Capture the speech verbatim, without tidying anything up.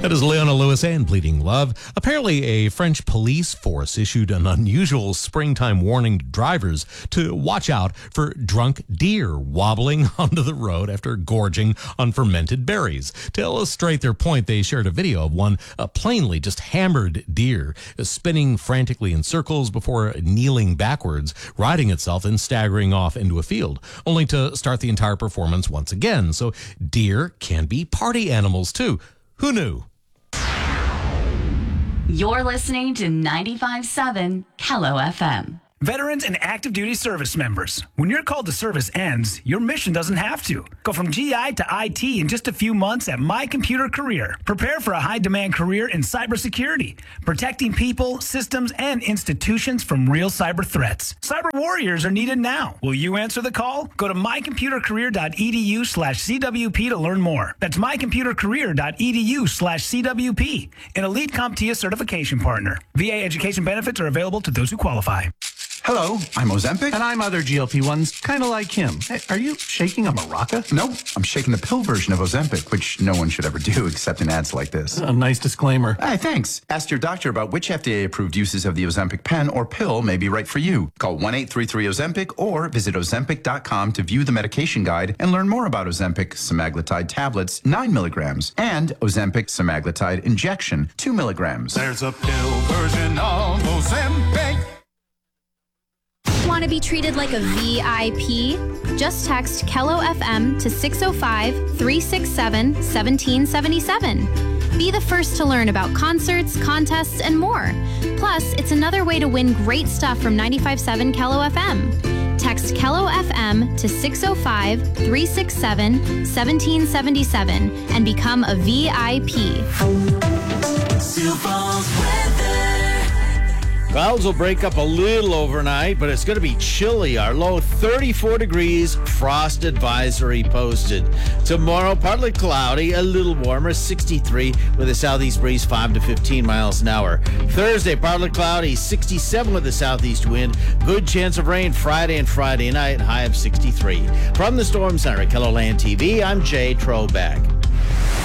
That is Leona Lewis and Bleeding Love. Apparently, a French police force issued an unusual springtime warning to drivers to watch out for drunk deer wobbling onto the road after gorging on fermented berries. To illustrate their point, they shared a video of one uh, plainly just hammered deer uh, spinning frantically in circles before kneeling backwards, riding itself and staggering off into a field, only to start the entire performance once again. So deer can be party animals too. Who knew? You're listening to ninety-five point seven Kello F M. Veterans and active duty service members, when your call to service ends, your mission doesn't have to. Go from G I to I T in just a few months at My Computer Career. Prepare for a high-demand career in cybersecurity, protecting people, systems, and institutions from real cyber threats. Cyber warriors are needed now. Will you answer the call? Go to mycomputercareer.edu slash CWP to learn more. That's mycomputercareer.edu slash CWP, an elite CompTIA certification partner. V A education benefits are available to those who qualify. Hello, I'm Ozempic. And I'm other G L P ones, kind of like him. Hey, are you shaking a maraca? No, I'm shaking the pill version of Ozempic, which no one should ever do except in ads like this. A nice disclaimer. Hey, thanks. Ask your doctor about which F D A-approved uses of the Ozempic pen or pill may be right for you. Call one eight three three Ozempic or visit ozempic dot com to view the medication guide and learn more about Ozempic semaglutide tablets, nine milligrams, and Ozempic semaglutide injection, two milligrams. There's a pill version of Ozempic. Want to be treated like a V I P? Just text Kello F M to six oh five, three six seven, one seven seven seven. Be the first to learn about concerts, contests, and more. Plus, it's another way to win great stuff from ninety-five point seven Kello F M. Text Kello F M to six oh five, three six seven, one seven seven seven and become a V I P. Sioux Falls weather. Clouds will break up a little overnight, but it's going to be chilly. Our low thirty-four degrees, frost advisory posted. Tomorrow, partly cloudy, a little warmer, sixty-three with a southeast breeze, five to fifteen miles an hour. Thursday, partly cloudy, sixty-seven with a southeast wind. Good chance of rain Friday and Friday night, high of sixty-three. From the Storm Center at KELOLAND T V, I'm Jay Trobeck.